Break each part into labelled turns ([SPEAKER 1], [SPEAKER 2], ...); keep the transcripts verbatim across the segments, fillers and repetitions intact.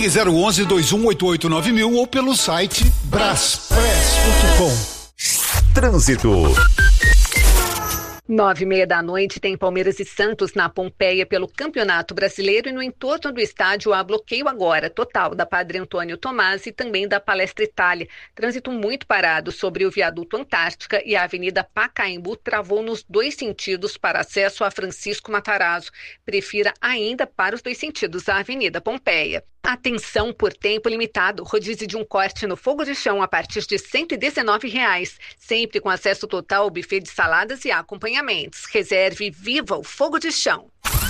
[SPEAKER 1] zero um um, dois um oito oito nove mil ou pelo site braspress ponto com.
[SPEAKER 2] Trânsito.
[SPEAKER 3] Nove e meia da noite tem Palmeiras e Santos na Pompeia pelo Campeonato Brasileiro e no entorno do estádio há bloqueio agora total da Padre Antônio Tomás e também da Palestra Itália. Trânsito muito parado sobre o viaduto Antártica e a Avenida Pacaembu travou nos dois sentidos para acesso a Francisco Matarazzo. Prefira ainda para os dois sentidos a Avenida Pompeia. Atenção por tempo limitado, rodízio de um corte no fogo de chão a partir de cento e dezenove reais, sempre com acesso total ao buffet de saladas e acompanhamentos. Reserve Viva o Fogo de Chão.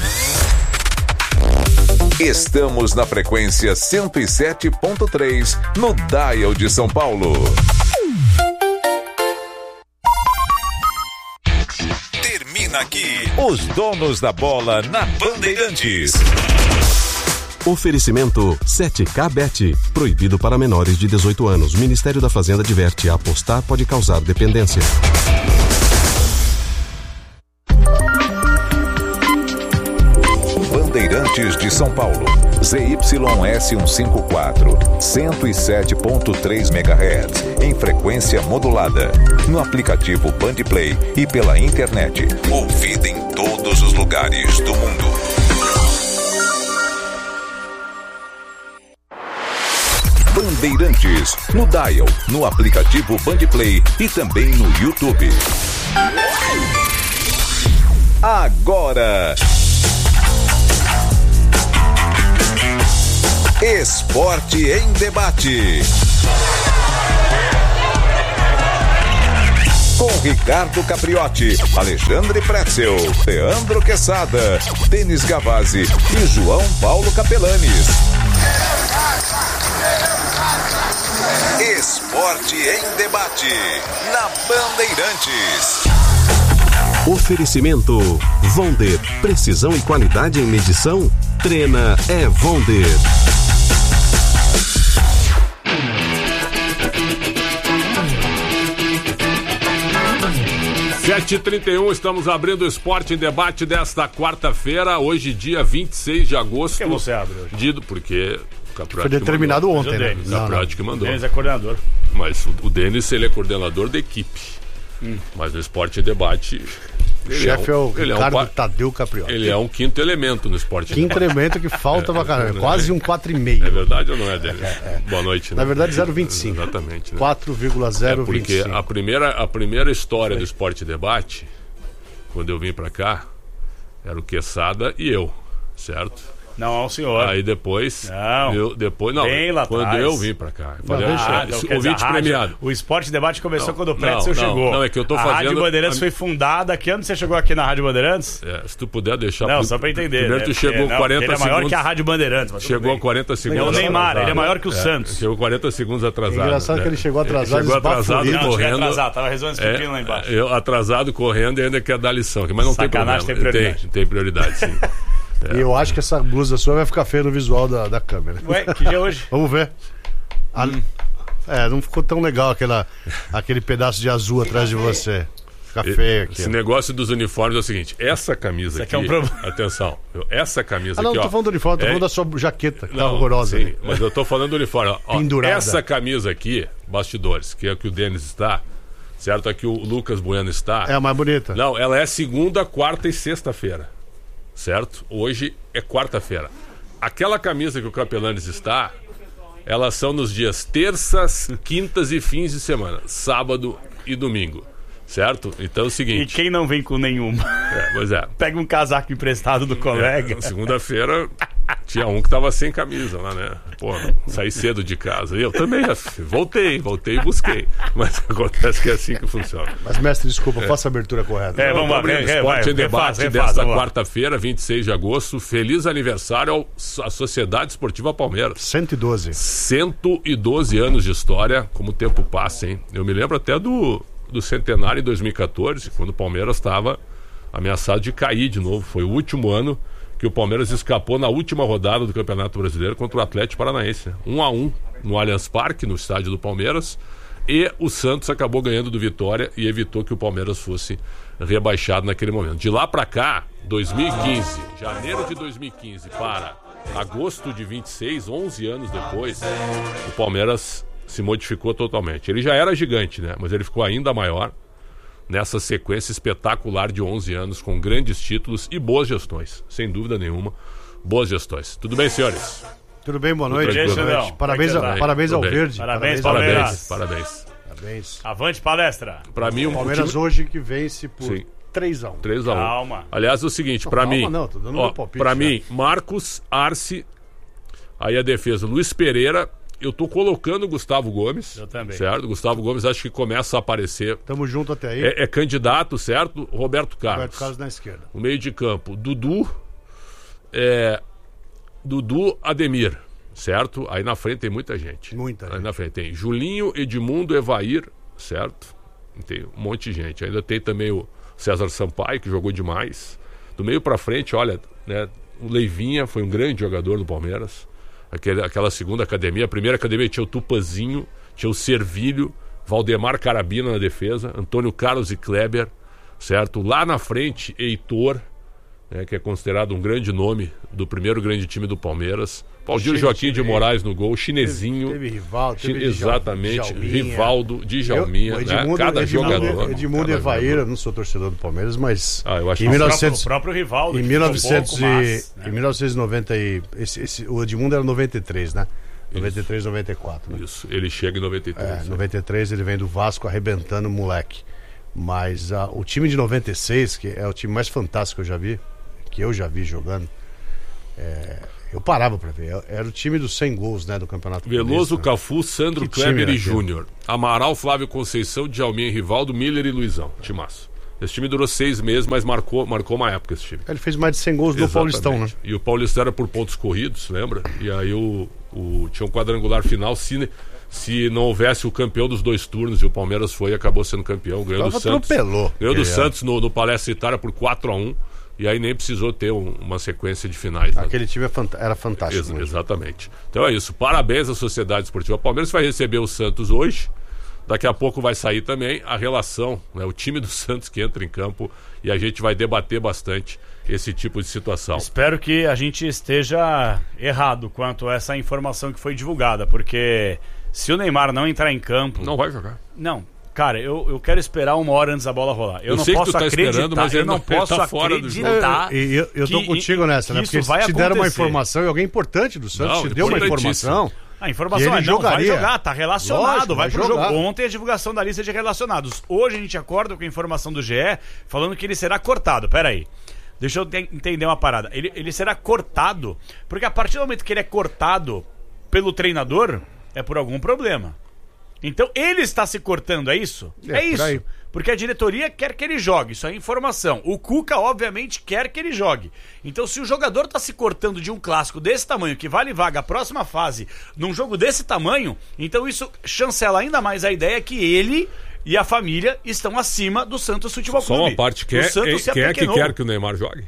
[SPEAKER 2] Estamos na frequência cento e sete ponto três, no Dial de São Paulo. Termina aqui os donos da bola na Bandeirantes.
[SPEAKER 4] Oferecimento sete K Bet. Proibido para menores de dezoito anos. Ministério da Fazenda adverte: apostar pode causar dependência.
[SPEAKER 2] Bandeirantes de São Paulo. Z Y S cento e cinquenta e quatro, cento e sete ponto três megahertz, em frequência modulada. No aplicativo Bandplay e pela internet. Ouvida em todos os lugares do mundo. Bandeirantes, no Dial, no aplicativo Bandplay e também no YouTube. Agora, Esporte em Debate. Com Ricardo Capriotti, Alexandre Pretzel, Leandro Quesada, Denis Gavazzi e João Paulo Capelanes. Esporte em Debate, na Bandeirantes.
[SPEAKER 4] Oferecimento Vonder. Precisão e qualidade em medição? Treina é Vonder.
[SPEAKER 5] sete e trinta e um, estamos abrindo o Esporte em Debate desta quarta-feira, hoje dia vinte e seis de agosto. Por que
[SPEAKER 6] você abre hoje?
[SPEAKER 5] Dido, porque o Capriotti
[SPEAKER 6] foi determinado ontem, né?
[SPEAKER 5] O Capriotti que mandou.
[SPEAKER 6] O Denis é coordenador.
[SPEAKER 5] Mas o, o Denis, ele é coordenador da equipe. Hum. Mas no Esporte em Debate...
[SPEAKER 6] O chefe é, um, é o Ricardo
[SPEAKER 5] é um,
[SPEAKER 6] Tadeu Capriotti.
[SPEAKER 5] Ele é um quinto elemento no Esporte.
[SPEAKER 6] Quinto elemento que falta é, pra caramba. É, quase um quatro vírgula cinco.
[SPEAKER 5] É verdade ou não é, Denis? É, é. Boa noite. Né?
[SPEAKER 6] Na verdade, zero vírgula vinte e cinco.
[SPEAKER 5] Exatamente. Né?
[SPEAKER 6] quatro vírgula zero vinte e cinco.
[SPEAKER 5] É porque a primeira, a primeira história do Esporte em Debate, quando eu vim pra cá, era o Quesada e eu, certo?
[SPEAKER 6] Não, senhor.
[SPEAKER 5] Aí depois.
[SPEAKER 6] Não.
[SPEAKER 5] Eu, depois, não.
[SPEAKER 6] Bem lá
[SPEAKER 5] quando
[SPEAKER 6] atrás.
[SPEAKER 5] eu vim pra cá. Eu falei,
[SPEAKER 6] não,
[SPEAKER 5] ah,
[SPEAKER 6] não,
[SPEAKER 5] o ouvinte premiado.
[SPEAKER 6] O Esporte em Debate começou
[SPEAKER 5] não,
[SPEAKER 6] quando o Pretzel
[SPEAKER 5] não,
[SPEAKER 6] chegou.
[SPEAKER 5] Não, é que eu tô
[SPEAKER 6] a
[SPEAKER 5] fazendo.
[SPEAKER 6] A Rádio Bandeirantes a... foi fundada. Que ano você chegou aqui na Rádio Bandeirantes?
[SPEAKER 5] É, se tu puder deixar.
[SPEAKER 6] Não, só pra entender.
[SPEAKER 5] Primeiro
[SPEAKER 6] né?
[SPEAKER 5] tu chegou
[SPEAKER 6] não,
[SPEAKER 5] quarenta
[SPEAKER 6] ele é maior
[SPEAKER 5] segundos,
[SPEAKER 6] que a Rádio Bandeirantes. Mas
[SPEAKER 5] chegou quarenta segundos.
[SPEAKER 6] É o Neymar,
[SPEAKER 5] atrasado.
[SPEAKER 6] ele é maior que o
[SPEAKER 5] é,
[SPEAKER 6] Santos.
[SPEAKER 5] Chegou quarenta segundos atrasado.
[SPEAKER 6] É engraçado
[SPEAKER 5] né?
[SPEAKER 6] que ele chegou atrasado.
[SPEAKER 5] Ele chegou atrasado e correndo.
[SPEAKER 6] Atrasado, tava resolvendo esse pepino lá embaixo.
[SPEAKER 5] Eu atrasado, correndo e ainda quer dar lição. Mas não
[SPEAKER 6] Sacanagem,
[SPEAKER 5] tem problema.
[SPEAKER 6] Tem prioridade.
[SPEAKER 5] Tem, tem prioridade, sim.
[SPEAKER 6] É. E eu acho que essa blusa sua vai ficar feia no visual da, da câmera.
[SPEAKER 7] Ué, que dia é hoje?
[SPEAKER 6] Vamos ver. A, hum. É, não ficou tão legal aquela, aquele pedaço de azul atrás de você. Fica feio aqui.
[SPEAKER 5] Esse ó. negócio dos uniformes é o seguinte: essa camisa aqui. É um problema. Atenção, atenção, camisa
[SPEAKER 6] ah, não,
[SPEAKER 5] aqui.
[SPEAKER 6] Não, tô falando do uniforme, tô é... falando da sua jaqueta, que não, tá horrorosa.
[SPEAKER 5] Sim,
[SPEAKER 6] ali.
[SPEAKER 5] Mas eu tô falando do uniforme. Ó,
[SPEAKER 6] Pendurada.
[SPEAKER 5] Essa camisa aqui, bastidores, que é que o Denis está. Certo? Aqui o Lucas Bueno está.
[SPEAKER 6] É a mais bonita.
[SPEAKER 5] Não, ela é segunda, quarta e sexta-feira. Certo? Hoje é quarta-feira. Aquela camisa que o Capelanes está, elas são nos dias terças, quintas e fins de semana, sábado e domingo. Certo? Então é o seguinte.
[SPEAKER 7] E quem não vem com nenhuma?
[SPEAKER 5] É, pois é.
[SPEAKER 7] Pega um casaco emprestado do colega.
[SPEAKER 5] É, segunda-feira tinha um que tava sem camisa lá, né? Pô, saí cedo de casa. E eu também voltei, voltei e busquei. Mas acontece que é assim que funciona.
[SPEAKER 6] Mas, mestre, desculpa, é. faça a abertura correta.
[SPEAKER 5] É, vamos lá. Esporte em Debate desta quarta-feira, vinte e seis de agosto. Feliz aniversário à Sociedade Esportiva Palmeiras.
[SPEAKER 6] cento e doze.
[SPEAKER 5] cento e doze anos de história. Como o tempo passa, hein? Eu me lembro até do... do centenário em dois mil e catorze, quando o Palmeiras estava ameaçado de cair de novo. Foi o último ano que o Palmeiras escapou na última rodada do Campeonato Brasileiro contra o Atlético Paranaense. um a um no Allianz Parque, no estádio do Palmeiras, e o Santos acabou ganhando do Vitória e evitou que o Palmeiras fosse rebaixado naquele momento. De lá para cá, dois mil e quinze, janeiro de dois mil e quinze para agosto de vinte e seis, onze anos depois, o Palmeiras se modificou totalmente. Ele já era gigante, né? Mas ele ficou ainda maior nessa sequência espetacular de onze anos, com grandes títulos e boas gestões, sem dúvida nenhuma, boas gestões. Tudo bem, senhores?
[SPEAKER 6] Tudo bem, boa noite.
[SPEAKER 5] Tudo
[SPEAKER 6] boa noite. Parabéns, a, parabéns ao
[SPEAKER 5] bem.
[SPEAKER 6] Verde.
[SPEAKER 7] Parabéns,
[SPEAKER 6] parabéns,
[SPEAKER 7] Palmeiras.
[SPEAKER 5] Parabéns.
[SPEAKER 6] Parabéns.
[SPEAKER 7] Avante palestra.
[SPEAKER 5] Para mim, um
[SPEAKER 6] Palmeiras
[SPEAKER 5] time...
[SPEAKER 6] hoje que vence por
[SPEAKER 5] Sim.
[SPEAKER 6] três a um.
[SPEAKER 5] três a um.
[SPEAKER 7] Calma.
[SPEAKER 5] Aliás, é o seguinte, para mim,
[SPEAKER 6] não, tô dando
[SPEAKER 5] ó,
[SPEAKER 6] meu palpite,
[SPEAKER 5] pra
[SPEAKER 6] já.
[SPEAKER 5] mim, Marcos, Arce, aí a defesa, Luiz Pereira, eu tô colocando o Gustavo Gomes.
[SPEAKER 7] Eu também.
[SPEAKER 5] Certo? Gustavo Gomes acho que começa a aparecer.
[SPEAKER 6] Tamo junto até aí.
[SPEAKER 5] É, é candidato, certo? Roberto Carlos.
[SPEAKER 6] Roberto Carlos na esquerda.
[SPEAKER 5] O meio de campo, Dudu, é, Dudu, Ademir, certo? Aí na frente tem muita gente.
[SPEAKER 6] Muita
[SPEAKER 5] Aí
[SPEAKER 6] gente.
[SPEAKER 5] na frente tem Julinho, Edmundo, Evair, certo? Tem um monte de gente. Ainda tem também o César Sampaio, que jogou demais. Do meio pra frente, olha, né, o Leivinha foi um grande jogador do Palmeiras. Aquele, aquela segunda academia, a primeira academia tinha o Tupazinho, tinha o Servilho, Valdemar Carabina na defesa, Antônio Carlos e Kleber, certo? Lá na frente, Heitor, né, que é considerado um grande nome do primeiro grande time do Palmeiras. Valdir Joaquim de Moraes no gol, Chinesinho.
[SPEAKER 6] Teve, teve Rivaldo, teve
[SPEAKER 5] exatamente,
[SPEAKER 6] Djalminha.
[SPEAKER 5] Rivaldo, Djalminha,
[SPEAKER 6] Eu-
[SPEAKER 5] né? Cada
[SPEAKER 6] Edmundo,
[SPEAKER 5] jogador.
[SPEAKER 6] Edmundo
[SPEAKER 5] cada
[SPEAKER 6] Evair, eu
[SPEAKER 5] jogador.
[SPEAKER 6] não sou torcedor do Palmeiras, mas
[SPEAKER 5] Ah, eu acho
[SPEAKER 6] em
[SPEAKER 5] que
[SPEAKER 7] O
[SPEAKER 5] mil e
[SPEAKER 6] novecentos
[SPEAKER 7] próprio, o próprio Rivaldo.
[SPEAKER 6] Em
[SPEAKER 7] que
[SPEAKER 6] mil e
[SPEAKER 7] ficou
[SPEAKER 6] novecentos
[SPEAKER 7] pouco,
[SPEAKER 6] e-
[SPEAKER 7] mas, né?
[SPEAKER 6] em mil novecentos e noventa e esse, esse, o Edmundo era noventa e três, né? noventa e três, noventa e quatro, né?
[SPEAKER 5] Isso, ele chega em noventa e três.
[SPEAKER 6] É,
[SPEAKER 5] né?
[SPEAKER 6] noventa e três ele vem do Vasco arrebentando o moleque. Mas ah, o time de noventa e seis, que é o time mais fantástico que eu já vi, que eu já vi jogando, é, eu parava pra ver. Era o time dos cem gols, né, do Campeonato
[SPEAKER 5] Veloso,
[SPEAKER 6] Paulista.
[SPEAKER 5] Cafu, Sandro,
[SPEAKER 6] Que time
[SPEAKER 5] Kleber
[SPEAKER 6] era
[SPEAKER 5] e
[SPEAKER 6] aquele?
[SPEAKER 5] Júnior. Amaral, Flávio Conceição, Djalminha e Rivaldo, Miller e Luizão. Timaço. Esse time durou seis meses, mas marcou, marcou uma época esse time.
[SPEAKER 6] Ele fez mais de cem gols no
[SPEAKER 5] Exatamente.
[SPEAKER 6] Paulistão, né?
[SPEAKER 5] E o Paulistão era por pontos corridos, lembra? E aí o, o, tinha um quadrangular final. Se, se não houvesse o campeão dos dois turnos, e o Palmeiras foi e acabou sendo campeão. Ganhou do
[SPEAKER 6] Tava
[SPEAKER 5] Santos.
[SPEAKER 6] atropelou.
[SPEAKER 5] Ganhou do
[SPEAKER 6] Ele era.
[SPEAKER 5] Santos no, no Palestra Itália por quatro a um. E aí nem precisou ter um- uma sequência de finais. né?
[SPEAKER 6] Aquele time é fanta- era fantástico.
[SPEAKER 5] Ex-
[SPEAKER 6] mesmo.
[SPEAKER 5] exatamente. Então é isso. Parabéns à Sociedade Esportiva Palmeiras. Vai receber o Santos hoje. Daqui a pouco vai sair também a relação, né, o time do Santos que entra em campo, e a gente vai debater bastante esse tipo de situação.
[SPEAKER 7] Espero que a gente esteja errado quanto a essa informação que foi divulgada, porque se o Neymar não entrar em campo...
[SPEAKER 5] Não vai jogar.
[SPEAKER 7] Não, cara, eu, eu quero esperar uma hora antes da bola rolar. Eu,
[SPEAKER 5] Eu
[SPEAKER 7] não
[SPEAKER 5] sei que
[SPEAKER 7] posso
[SPEAKER 5] tu tá
[SPEAKER 7] acreditar,
[SPEAKER 5] esperando, mas
[SPEAKER 7] eu
[SPEAKER 5] ele
[SPEAKER 7] não
[SPEAKER 5] não- ele
[SPEAKER 7] posso
[SPEAKER 5] tá fora do jogo.
[SPEAKER 7] acreditar.
[SPEAKER 6] E eu, eu tô
[SPEAKER 7] que-
[SPEAKER 6] contigo nessa, né?
[SPEAKER 7] que
[SPEAKER 6] Porque
[SPEAKER 7] isso vai
[SPEAKER 6] te deram uma
[SPEAKER 7] acontecer.
[SPEAKER 6] informação e alguém importante do Santos
[SPEAKER 5] Não,
[SPEAKER 6] te deu uma
[SPEAKER 5] importantíssimo.
[SPEAKER 6] informação.
[SPEAKER 7] A informação
[SPEAKER 6] que
[SPEAKER 7] é
[SPEAKER 6] ele
[SPEAKER 7] não, vai
[SPEAKER 6] jogaria.
[SPEAKER 7] jogar, tá relacionado,
[SPEAKER 6] Lógico,
[SPEAKER 7] vai,
[SPEAKER 6] vai
[SPEAKER 7] pro
[SPEAKER 6] jogar.
[SPEAKER 7] jogo. Ontem a divulgação da lista de relacionados. Hoje a gente acorda com a informação do G E falando que ele será cortado. Pera aí. Deixa eu te- entender uma parada. Ele, ele será cortado, porque a partir do momento que ele é cortado pelo treinador, é por algum problema. Então ele está se cortando, é isso?
[SPEAKER 6] É,
[SPEAKER 7] É,
[SPEAKER 6] por
[SPEAKER 7] isso.
[SPEAKER 6] aí.
[SPEAKER 7] Porque a diretoria quer que ele jogue, isso é informação. O Cuca, obviamente, quer que ele jogue. Então, se o jogador está se cortando de um clássico desse tamanho, que vale vaga a próxima fase, num jogo desse tamanho, então isso chancela ainda mais a ideia que ele e a família estão acima do Santos Futebol
[SPEAKER 5] Só
[SPEAKER 7] Clube.
[SPEAKER 5] uma parte. Quem,
[SPEAKER 7] O
[SPEAKER 5] é,
[SPEAKER 7] Santos se
[SPEAKER 5] quem é que
[SPEAKER 7] apequenou.
[SPEAKER 5] quer que o Neymar jogue?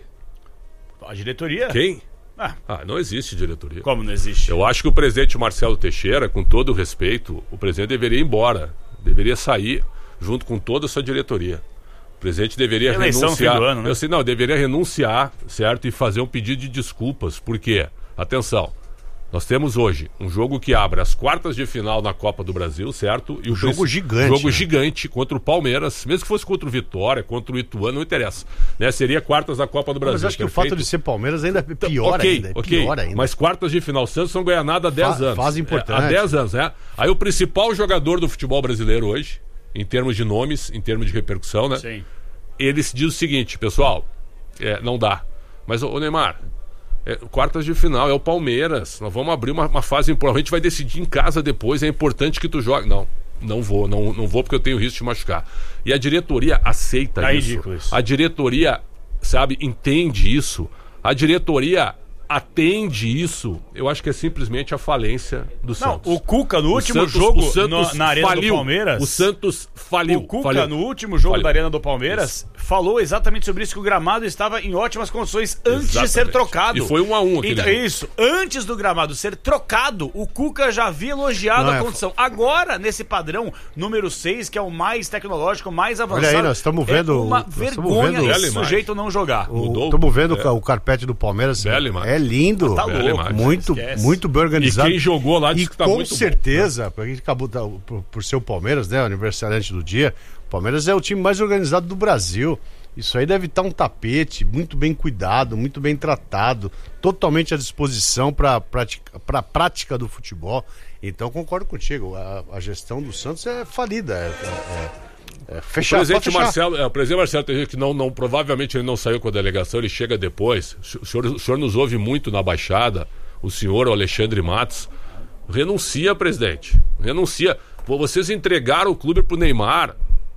[SPEAKER 7] A diretoria?
[SPEAKER 5] Quem?
[SPEAKER 7] Ah,
[SPEAKER 5] Ah, não existe diretoria.
[SPEAKER 7] como não existe?
[SPEAKER 5] Eu acho que o presidente Marcelo Teixeira, com todo o respeito, o presidente deveria ir embora. Deveria sair junto com toda a sua diretoria. O presidente deveria
[SPEAKER 7] Eleição no
[SPEAKER 5] renunciar.
[SPEAKER 7] fim do ano, né?
[SPEAKER 5] Eu sei, não, deveria renunciar, certo? E fazer um pedido de desculpas. Por quê? Atenção. Nós temos hoje um jogo que abre as quartas de final na Copa do Brasil, certo? E o
[SPEAKER 6] jogo
[SPEAKER 5] princi-
[SPEAKER 6] gigante,
[SPEAKER 5] Jogo
[SPEAKER 6] né?
[SPEAKER 5] gigante contra o Palmeiras. Mesmo que fosse contra o Vitória, contra o Ituano, não interessa. Né? Seria quartas da Copa do Brasil.
[SPEAKER 6] Mas acho que o
[SPEAKER 5] perfeito?
[SPEAKER 6] fato de ser Palmeiras ainda é pior
[SPEAKER 5] ok,
[SPEAKER 6] ainda. É
[SPEAKER 5] ok.
[SPEAKER 6] pior ainda.
[SPEAKER 5] Mas quartas de final, o Santos não ganha nada há dez
[SPEAKER 6] Fa-
[SPEAKER 5] anos.
[SPEAKER 6] fase
[SPEAKER 5] É,
[SPEAKER 6] importante.
[SPEAKER 5] há dez anos, né? Aí o principal jogador do futebol brasileiro hoje, em termos de nomes, em termos de repercussão, né?
[SPEAKER 7] Sim.
[SPEAKER 5] Ele se diz o seguinte, pessoal, é, não dá. Mas, ô Neymar, é, quartas de final, é o Palmeiras. Nós vamos abrir uma, uma fase importante. A gente vai decidir em casa depois, é importante que tu jogue. Não, não vou, não, não vou porque eu tenho risco de machucar. E a diretoria aceita
[SPEAKER 7] Tá
[SPEAKER 5] isso.
[SPEAKER 7] ridículo isso.
[SPEAKER 5] A diretoria, sabe, entende isso. A diretoria atende isso. Eu acho que é simplesmente a falência do
[SPEAKER 7] Não,
[SPEAKER 5] Santos.
[SPEAKER 7] o Cuca no
[SPEAKER 5] O
[SPEAKER 7] último
[SPEAKER 5] Santos-
[SPEAKER 7] jogo
[SPEAKER 5] o Santos
[SPEAKER 7] no- na Arena
[SPEAKER 5] faliu.
[SPEAKER 7] do Palmeiras.
[SPEAKER 5] O Santos faliu.
[SPEAKER 7] O Cuca
[SPEAKER 5] faliu.
[SPEAKER 7] no último jogo
[SPEAKER 5] Faliu.
[SPEAKER 7] da Arena do Palmeiras falou exatamente sobre isso, que o gramado estava em ótimas condições antes exatamente. de ser trocado.
[SPEAKER 5] E foi um a um aquele
[SPEAKER 7] então, Isso, antes do gramado ser trocado, o Cuca já havia elogiado Não, a condição. É... Agora, nesse padrão número seis, que é o mais tecnológico, mais avançado,
[SPEAKER 6] olha aí, nós estamos vendo,
[SPEAKER 7] é uma vergonha
[SPEAKER 6] vendo
[SPEAKER 7] esse sujeito não jogar.
[SPEAKER 6] Estamos vendo é. o carpete do Palmeiras, é lindo,
[SPEAKER 7] tá louco,
[SPEAKER 6] muito, muito bem organizado.
[SPEAKER 5] E quem jogou lá disse
[SPEAKER 6] e
[SPEAKER 5] que tá
[SPEAKER 6] com
[SPEAKER 5] muito
[SPEAKER 6] certeza,
[SPEAKER 5] bom,
[SPEAKER 6] porque a gente acabou por, por ser o Palmeiras, né, o aniversariante do dia, o Palmeiras é o time mais organizado do Brasil. Isso aí deve estar um tapete muito bem cuidado, muito bem tratado, totalmente à disposição para a prática do futebol. Então concordo contigo, a, a gestão do Santos é falida, é, é, é fechar,
[SPEAKER 5] o presidente Marcelo, é, o presidente Marcelo tem gente que não, não, provavelmente ele não saiu com a delegação, ele chega depois. O senhor, o senhor nos ouve muito na Baixada, o senhor, o Alexandre Matos, renuncia, presidente, renuncia. Vocês entregaram o clube pro Neymar.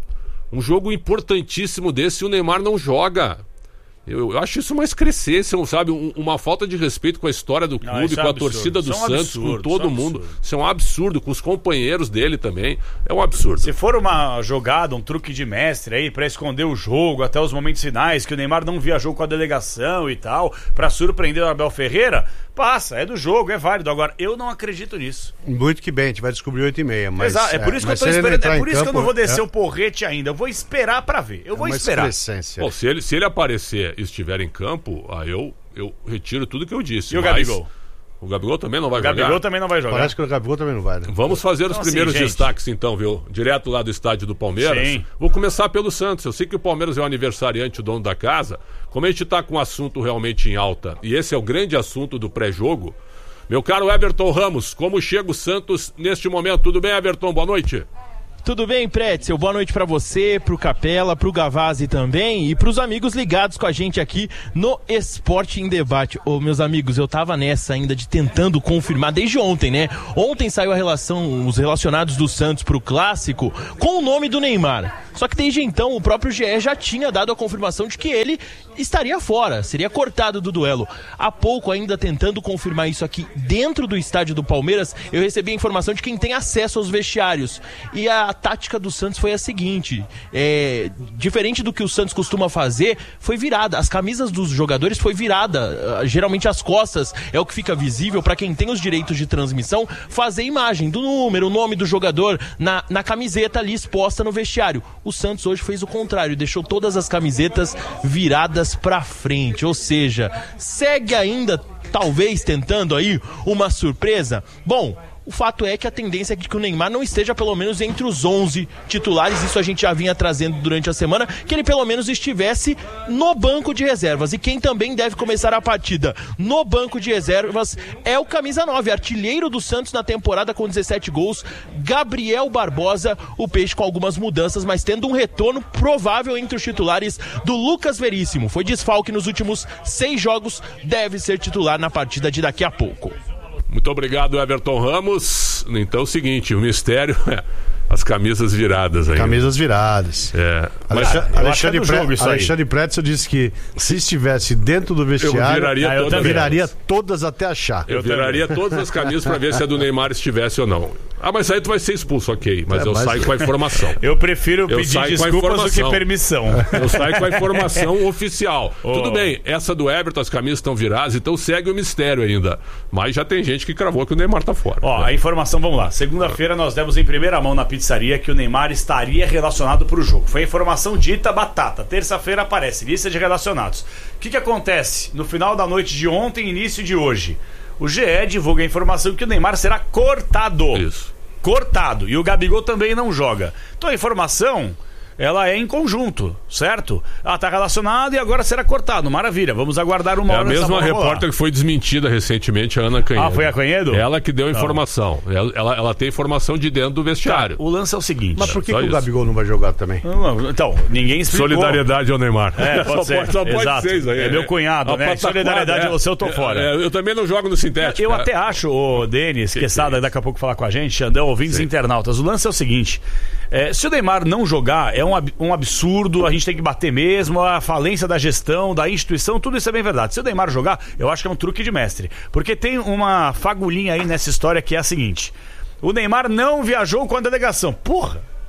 [SPEAKER 5] Um jogo importantíssimo desse, o Neymar não joga. Eu, eu acho isso uma excrescência, sabe? Um, uma falta de respeito com a história do clube, não, com a absurdo. torcida do Santos, absurdo, com todo mundo. Absurdo. Isso é um absurdo, com os companheiros dele também. É um absurdo.
[SPEAKER 7] Se for uma jogada, um truque de mestre aí pra esconder o jogo até os momentos finais, que o Neymar não viajou com a delegação e tal, pra surpreender o Abel Ferreira, passa, é do jogo, é válido. Agora, eu não acredito nisso.
[SPEAKER 6] Muito que bem, a gente vai descobrir oito e meia. Mas,
[SPEAKER 7] Exato, é por isso é, que eu tô esperando, é por isso campo, que eu não vou descer é... o porrete ainda. Eu vou esperar pra ver. Eu é vou esperar.
[SPEAKER 5] Bom, se ele, se ele aparecer e estiver em campo, aí eu, eu retiro tudo que eu disse.
[SPEAKER 7] E o Gabigol?
[SPEAKER 5] O Gabigol também não vai
[SPEAKER 7] o
[SPEAKER 5] jogar?
[SPEAKER 7] O Gabigol também não vai jogar.
[SPEAKER 6] Parece que o Gabigol também não vai, né?
[SPEAKER 5] Vamos fazer
[SPEAKER 7] então,
[SPEAKER 5] os primeiros
[SPEAKER 7] assim,
[SPEAKER 5] destaques então, viu? Direto lá do estádio do Palmeiras.
[SPEAKER 7] Sim.
[SPEAKER 5] Vou começar pelo Santos. Eu sei que o Palmeiras é o aniversariante, o dono da casa. Como a gente tá com um assunto realmente em alta, e esse é o grande assunto do pré-jogo, meu caro Everton Ramos, como chega o Santos neste momento? Tudo bem, Everton? Boa noite.
[SPEAKER 8] Tudo bem, Pretzel? Boa noite pra você, pro Capela, pro Gavazzi também e pros amigos ligados com a gente aqui no Esporte em Debate. Ô, meus amigos, eu tava nessa ainda de tentando confirmar desde ontem, né? Ontem saiu a relação, os relacionados do Santos pro Clássico com o nome do Neymar. Só que desde então o próprio G E já tinha dado a confirmação de que ele estaria fora, seria cortado do duelo. Há pouco, ainda tentando confirmar isso aqui dentro do estádio do Palmeiras, eu recebi a informação de quem tem acesso aos vestiários. E a tática do Santos foi a seguinte, é, diferente do que o Santos costuma fazer, foi virada, as camisas dos jogadores foi virada, uh, geralmente as costas é o que fica visível para quem tem os direitos de transmissão, fazer imagem do número, o nome do jogador na, na camiseta ali exposta no vestiário. O Santos hoje fez o contrário, deixou todas as camisetas viradas para frente, ou seja, segue ainda talvez tentando aí uma surpresa. Bom, o fato é que a tendência é que o Neymar não esteja pelo menos entre os onze titulares, isso a gente já vinha trazendo durante a semana, que ele pelo menos estivesse no banco de reservas. E quem também deve começar a partida no banco de reservas é o camisa nove, artilheiro do Santos na temporada com dezessete gols, Gabriel Barbosa, o Peixe com algumas mudanças, mas tendo um retorno provável entre os titulares do Lucas Veríssimo. Foi desfalque nos últimos seis jogos, deve ser titular na partida de daqui a pouco.
[SPEAKER 5] Muito obrigado, Everton Ramos. Então é o seguinte, o mistério é as camisas viradas aí.
[SPEAKER 6] Camisas viradas.
[SPEAKER 5] É.
[SPEAKER 6] Mas, ah, Alexandre, Pre... Alexandre Pretzel disse que se estivesse dentro do vestiário, eu viraria, ah, eu todas, viraria todas até achar.
[SPEAKER 5] Eu, eu viraria todas as camisas para ver se a do Neymar estivesse ou não. Ah, mas aí tu vai ser expulso, ok. Mas é, eu mas... saio com a informação.
[SPEAKER 7] Eu prefiro eu pedir desculpas do que permissão.
[SPEAKER 5] Eu saio com a informação oficial. Oh. Tudo bem, essa do Everton, as camisas estão viradas, então segue o mistério ainda. Mas já tem gente que cravou que o Neymar tá fora.
[SPEAKER 7] Ó, né? A informação, vamos lá. Segunda-feira nós demos em primeira mão na pizzaria que o Neymar estaria relacionado pro jogo. Foi a informação dita batata. Terça-feira aparece lista de relacionados. O que que acontece? No final da noite de ontem, início de hoje, o G E divulga a informação que o Neymar será cortado.
[SPEAKER 5] Isso.
[SPEAKER 7] Cortado. E o Gabigol também não joga. Então a informação, ela é em conjunto, certo? Ela está relacionada e agora será cortado. Maravilha, vamos aguardar uma
[SPEAKER 5] é
[SPEAKER 7] hora.
[SPEAKER 5] É a mesma repórter que foi desmentida recentemente, a Ana Canhedo.
[SPEAKER 7] Ah, foi a Canhedo?
[SPEAKER 5] Ela que deu a informação. Ela, ela, ela tem informação de dentro do vestiário.
[SPEAKER 7] Tá, o lance é o seguinte.
[SPEAKER 6] Mas por que, que o Gabigol não vai jogar também?
[SPEAKER 7] Não, então, ninguém explicou.
[SPEAKER 5] Solidariedade ao Neymar.
[SPEAKER 7] É, pode
[SPEAKER 5] só
[SPEAKER 7] ser.
[SPEAKER 5] Pode, só pode
[SPEAKER 7] Exato.
[SPEAKER 5] ser isso aí.
[SPEAKER 7] É meu cunhado, é, né? Solidariedade a você, eu tô fora.
[SPEAKER 5] É, eu também não jogo no sintético.
[SPEAKER 7] Eu até acho, o Denis, que Quesada, daqui a pouco falar com a gente, Xandão, ouvintes internautas, o lance é o seguinte. É, se o Neymar não jogar, é um, um absurdo, a gente tem que bater mesmo, a falência da gestão, da instituição, tudo isso é bem verdade. Se o Neymar jogar, eu acho que é um truque de mestre. Porque tem uma fagulhinha aí nessa história que é a seguinte: o Neymar não viajou com a delegação. Porra!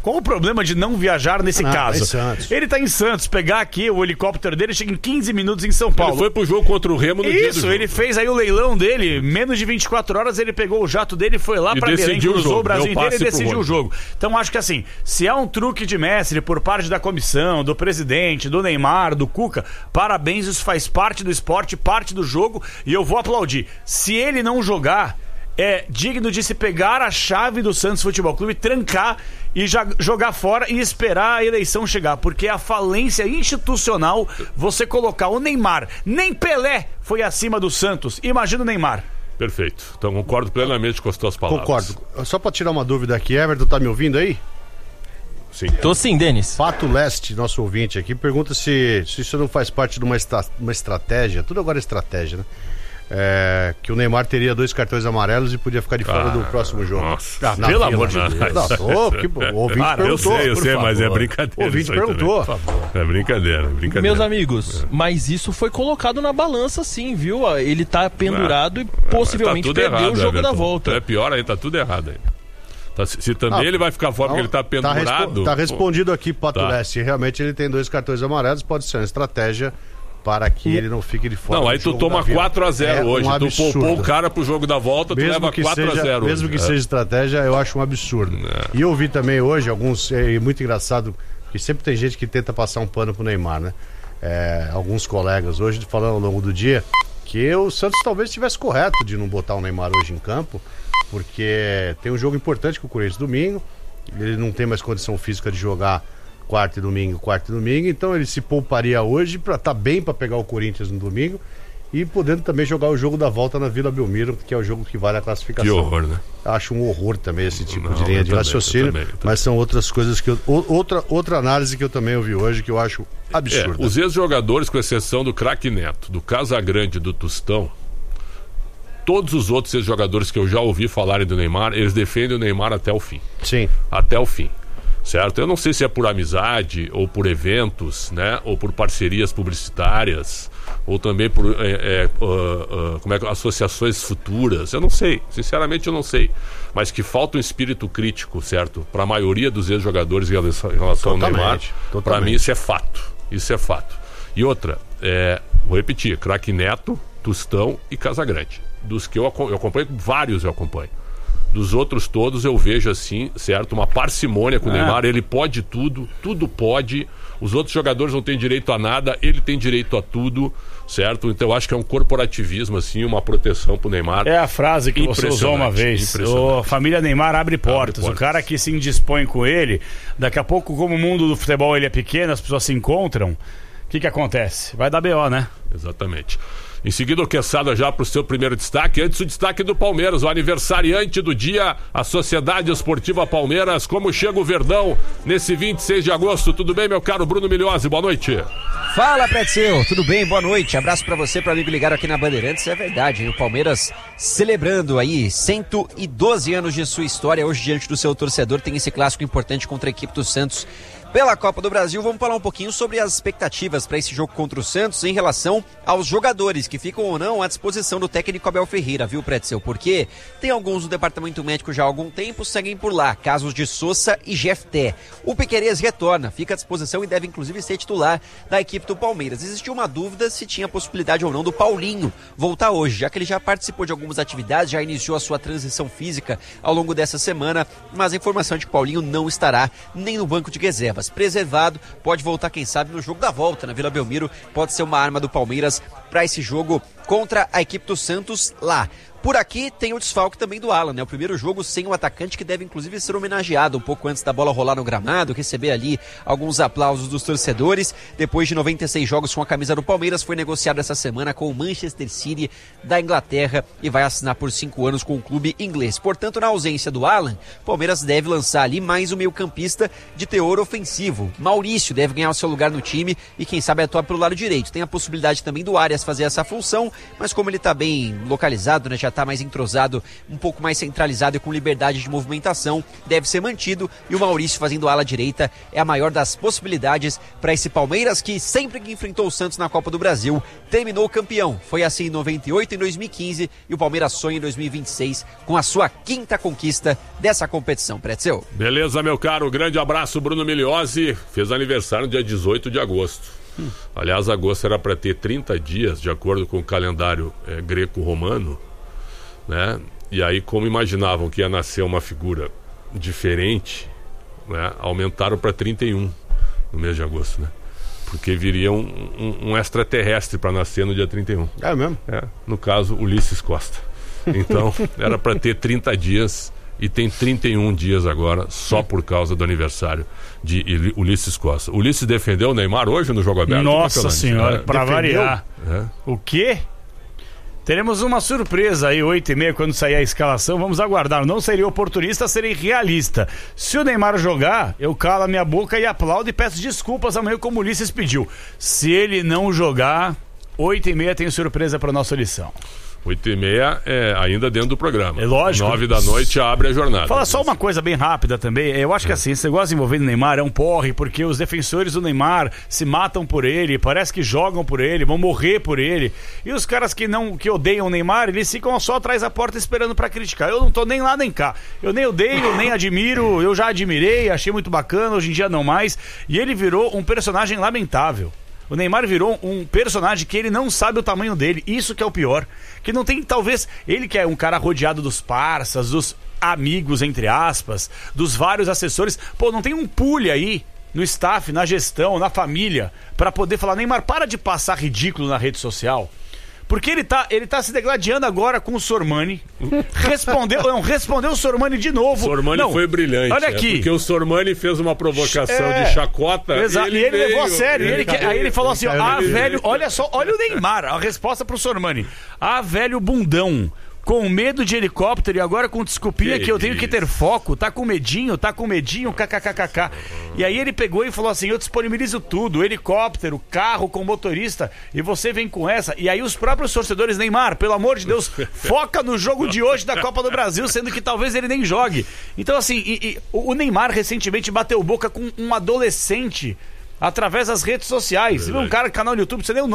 [SPEAKER 7] Qual o problema de não viajar nesse
[SPEAKER 6] Ah,
[SPEAKER 7] caso?
[SPEAKER 6] em Santos.
[SPEAKER 7] Ele tá em Santos, pegar aqui o helicóptero dele, chega em quinze minutos em São Paulo.
[SPEAKER 5] Ele foi pro jogo contra o Remo no dia do
[SPEAKER 7] Isso,
[SPEAKER 5] jogo.
[SPEAKER 7] ele fez aí o leilão dele, menos de vinte e quatro horas ele pegou o jato dele, foi lá
[SPEAKER 5] E
[SPEAKER 7] pra Belém,
[SPEAKER 5] decidiu o
[SPEAKER 7] cruzou
[SPEAKER 5] jogo,
[SPEAKER 7] o Brasil
[SPEAKER 5] deu
[SPEAKER 7] inteiro e
[SPEAKER 5] passe pro
[SPEAKER 7] decidiu o
[SPEAKER 5] Rony.
[SPEAKER 7] jogo. Então acho que assim, se há um truque de mestre por parte da comissão, do presidente, do Neymar, do Cuca, parabéns, isso faz parte do esporte, parte do jogo, e eu vou aplaudir. Se ele não jogar, é digno de se pegar a chave do Santos Futebol Clube, trancar e já jogar fora e esperar a eleição chegar, porque é a falência institucional você colocar o Neymar. Nem Pelé foi acima do Santos, imagina o Neymar.
[SPEAKER 5] Perfeito. Então concordo plenamente com as tuas palavras.
[SPEAKER 6] Concordo. Só pra tirar uma dúvida aqui, Everton, tá me ouvindo aí?
[SPEAKER 5] Sim.
[SPEAKER 8] Tô sim, Denis.
[SPEAKER 6] Fato Leste, nosso ouvinte aqui, pergunta se, se isso não faz parte de uma, esta, uma estratégia, tudo agora é estratégia, né? É, que o Neymar teria dois cartões amarelos e podia ficar de fora
[SPEAKER 5] Ah,
[SPEAKER 6] do próximo jogo.
[SPEAKER 5] nossa.
[SPEAKER 6] Na
[SPEAKER 7] pelo
[SPEAKER 6] fila.
[SPEAKER 7] amor de Deus.
[SPEAKER 6] Não, tô, que, o ouvinte
[SPEAKER 7] Ah, eu
[SPEAKER 6] perguntou.
[SPEAKER 5] Eu sei, eu
[SPEAKER 6] por
[SPEAKER 5] sei,
[SPEAKER 6] favor.
[SPEAKER 5] mas é brincadeira.
[SPEAKER 6] O ouvinte
[SPEAKER 5] isso aí
[SPEAKER 6] perguntou.
[SPEAKER 5] também. É brincadeira, é brincadeira.
[SPEAKER 8] Meus amigos, mas isso foi colocado na balança sim, viu? Ele tá pendurado
[SPEAKER 5] Ah,
[SPEAKER 8] e
[SPEAKER 5] mas
[SPEAKER 8] possivelmente
[SPEAKER 5] tá tudo
[SPEAKER 8] perdeu
[SPEAKER 5] errado,
[SPEAKER 8] o jogo
[SPEAKER 5] Everton.
[SPEAKER 8] da volta.
[SPEAKER 5] É pior aí, tá tudo errado aí. Tá, se, se também
[SPEAKER 6] Ah,
[SPEAKER 5] ele vai ficar fora porque ele tá
[SPEAKER 6] Tá,
[SPEAKER 5] pendurado...
[SPEAKER 6] respo- tá respondido aqui, Pato
[SPEAKER 5] Tá.
[SPEAKER 6] Leste. Realmente ele tem dois cartões amarelos, pode ser uma estratégia para que ele não fique de fora.
[SPEAKER 5] Não,
[SPEAKER 6] do
[SPEAKER 5] aí tu
[SPEAKER 6] jogo
[SPEAKER 5] toma
[SPEAKER 6] da vida.
[SPEAKER 5] quatro a zero
[SPEAKER 6] É um
[SPEAKER 5] hoje. Tu
[SPEAKER 6] absurdo.
[SPEAKER 5] poupou o cara pro jogo da volta, tu
[SPEAKER 6] Mesmo
[SPEAKER 5] leva
[SPEAKER 6] que
[SPEAKER 5] quatro a
[SPEAKER 6] seja,
[SPEAKER 5] zero.
[SPEAKER 6] mesmo que
[SPEAKER 5] hoje.
[SPEAKER 6] seja estratégia, eu acho um absurdo. E eu vi também hoje alguns, é muito engraçado, que sempre tem gente que tenta passar um pano pro Neymar, né? É, alguns colegas hoje falando ao longo do dia que o Santos talvez estivesse correto de não botar o Neymar hoje em campo, porque tem um jogo importante com o Corinthians domingo, ele não tem mais condição física de jogar quarta e domingo, quarta e domingo, então ele se pouparia hoje para estar bem para pegar o Corinthians no domingo e podendo também jogar o jogo da volta na Vila Belmiro, que é o jogo que vale a classificação.
[SPEAKER 5] Que horror, né?
[SPEAKER 6] Acho um horror também esse tipo
[SPEAKER 5] Não,
[SPEAKER 6] de linha
[SPEAKER 5] eu
[SPEAKER 6] de
[SPEAKER 5] também,
[SPEAKER 6] raciocínio,
[SPEAKER 5] eu também, eu também.
[SPEAKER 6] mas são outras coisas que eu, o- outra, outra análise que eu também ouvi hoje que eu acho
[SPEAKER 5] É,
[SPEAKER 6] absurda.
[SPEAKER 5] os ex-jogadores, com exceção do craque Neto, do Casagrande e do Tostão, todos os outros ex-jogadores que eu já ouvi falarem do Neymar, eles defendem o Neymar até o fim.
[SPEAKER 6] Sim.
[SPEAKER 5] Até o fim. Certo? Eu não sei se é por amizade, ou por eventos, né? Ou por parcerias publicitárias, ou também por é, é, uh, uh, como é, que- associações futuras. Eu não sei, sinceramente eu não sei. Mas que falta um espírito crítico, certo? Para a maioria dos ex-jogadores em relação, em relação ao
[SPEAKER 6] Totalmente,
[SPEAKER 5] Neymar. Para
[SPEAKER 6] totalmente.
[SPEAKER 5] mim isso é fato. Isso é fato. E outra, é, vou repetir, craque Neto, Tostão e Casagrande. Dos que eu, aco- eu acompanho, vários eu acompanho. Dos outros todos eu vejo assim, certo? Uma parcimônia com o
[SPEAKER 7] É.
[SPEAKER 5] Neymar. Ele pode tudo, tudo pode. Os outros jogadores não têm direito a nada, ele tem direito a tudo, certo? Então eu acho que é um corporativismo, assim, uma proteção pro Neymar.
[SPEAKER 7] É a frase que você usou uma vez.
[SPEAKER 5] Impressionante.
[SPEAKER 7] O família Neymar abre portas.
[SPEAKER 5] portas.
[SPEAKER 7] O cara que se indispõe com ele, daqui a pouco, como o mundo do futebol ele é pequeno, as pessoas se encontram, o que que acontece? Vai dar B O, né?
[SPEAKER 5] Exatamente. Em seguida, o Quesada já para o seu primeiro destaque. Antes, o destaque do Palmeiras, o aniversariante do dia, a Sociedade Esportiva Palmeiras. Como chega o Verdão nesse vinte e seis de agosto? Tudo bem, meu caro Bruno Milhose? Boa noite.
[SPEAKER 9] Fala, Pretzel, tudo bem? Boa noite. Abraço pra você, pro amigo ligado aqui na Bandeirantes. É verdade, hein? O Palmeiras celebrando aí cento e doze anos de sua história. Hoje, diante do seu torcedor, tem esse clássico importante contra a equipe do Santos pela Copa do Brasil. Vamos falar um pouquinho sobre as expectativas para esse jogo contra o Santos em relação aos jogadores que ficam ou não à disposição do técnico Abel Ferreira, viu, Pretzel? Porque tem alguns do departamento médico já há algum tempo, seguem por lá, casos de Sousa e Jefté. O Piquerez retorna, fica à disposição e deve inclusive ser titular da equipe do Palmeiras. Existiu uma dúvida se tinha possibilidade ou não do Paulinho voltar hoje, já que ele já participou de algumas atividades, já iniciou a sua transição física ao longo dessa semana, mas a informação é de que o Paulinho não estará nem no banco de reservas. Preservado, pode voltar quem sabe no jogo da volta na Vila Belmiro, pode ser uma arma do Palmeiras para esse jogo contra a equipe do Santos lá. Por aqui tem o desfalque também do Alan, né? O primeiro jogo sem o atacante que deve inclusive ser homenageado um pouco antes da bola rolar no gramado, receber ali alguns aplausos dos torcedores. Depois de noventa e seis jogos com a camisa do Palmeiras, foi negociado essa semana com o Manchester City da Inglaterra e vai assinar por cinco anos com o clube inglês. Portanto, na ausência do Alan, o Palmeiras deve lançar ali mais um meio-campista de teor ofensivo. Maurício deve ganhar o seu lugar no time e quem sabe atuar pelo lado direito. Tem a possibilidade também do Arias fazer essa função, mas como ele está bem localizado, né, já está mais entrosado, um pouco mais centralizado e com liberdade de movimentação, deve ser mantido. E o Maurício fazendo ala direita é a maior das possibilidades para esse Palmeiras que sempre que enfrentou o Santos na Copa do Brasil, terminou campeão. Foi assim em noventa e oito e em dois mil e quinze e o Palmeiras sonha em dois mil e vinte e seis com a sua quinta conquista dessa competição. Pretzel.
[SPEAKER 5] Beleza, meu caro. Grande abraço, Bruno Migliozzi. Fez aniversário no dia dezoito de agosto. Hum. Aliás, agosto era para ter trinta dias, de acordo com o calendário é, greco-romano, né? E aí, como imaginavam que ia nascer uma figura diferente, né, aumentaram para trinta e um no mês de agosto, né? Porque viria um, um, um extraterrestre para nascer no dia trinta e um.
[SPEAKER 6] É mesmo?
[SPEAKER 5] É, no caso, Ulisses Costa. Então, era para ter trinta dias e tem trinta e um dias agora, só por causa do aniversário de Ulisses Costa. Ulisses defendeu o Neymar hoje no Jogo Aberto?
[SPEAKER 7] Nossa Senhora, é, para variar.
[SPEAKER 5] É.
[SPEAKER 7] O quê? Teremos uma surpresa aí, oito e meia, quando sair a escalação. Vamos aguardar. Não seria oportunista, serei realista. Se o Neymar jogar, eu calo a minha boca e aplaudo e peço desculpas amanhã, como o Ulisses pediu. Se ele não jogar, oito e meia tem surpresa para nossa lição.
[SPEAKER 5] Oito e meia é ainda dentro do programa.
[SPEAKER 7] É lógico.
[SPEAKER 5] Nove da noite abre a jornada.
[SPEAKER 7] Fala só uma coisa bem rápida também. Eu acho que assim, esse negócio envolvendo o Neymar é um porre, porque os defensores do Neymar se matam por ele, parece que jogam por ele, vão morrer por ele. E os caras que não que odeiam o Neymar, eles ficam só atrás da porta esperando pra criticar. Eu não tô nem lá nem cá. Eu nem odeio, nem admiro, eu já admirei, achei muito bacana, hoje em dia não mais. E ele virou um personagem lamentável. O Neymar virou um personagem que ele não sabe o tamanho dele. Isso que é o pior. Que não tem, talvez, ele que é um cara rodeado dos parças, dos amigos, entre aspas, dos vários assessores. Pô, não tem um pule aí no staff, na gestão, na família, pra poder falar, Neymar, para de passar ridículo na rede social. Porque ele tá, ele tá se degladiando agora com o Sormani. Respondeu, não, respondeu o Sormani de novo.
[SPEAKER 5] O Sormani
[SPEAKER 7] não,
[SPEAKER 5] foi brilhante.
[SPEAKER 7] Olha aqui.
[SPEAKER 5] É porque o Sormani fez uma provocação
[SPEAKER 7] é,
[SPEAKER 5] de chacota.
[SPEAKER 7] Exato. E ele, e ele veio, levou a sério. Ele, ele, aí ele falou assim:
[SPEAKER 6] ele
[SPEAKER 7] ah,
[SPEAKER 6] ele
[SPEAKER 7] velho, olha só, olha o Neymar. A resposta pro Sormani: ah, velho bundão. Com medo de helicóptero e agora com desculpinha que, que eu tenho que ter foco, tá com medinho, tá com medinho, kkkk. E aí ele pegou e falou assim, eu disponibilizo tudo, helicóptero, carro com motorista, e você vem com essa. E aí os próprios torcedores, Neymar, pelo amor de Deus, foca no jogo de hoje da Copa do Brasil, sendo que talvez ele nem jogue. Então assim, e, e, o Neymar recentemente bateu boca com um adolescente através das redes sociais. Você viu um cara, canal no YouTube, você nem o nome